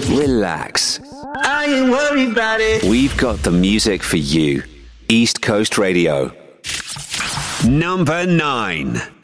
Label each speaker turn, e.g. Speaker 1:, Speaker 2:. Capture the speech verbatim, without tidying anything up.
Speaker 1: relax.
Speaker 2: I ain't worried about it.
Speaker 1: We've got the music for you. East Coast Radio. Number nine.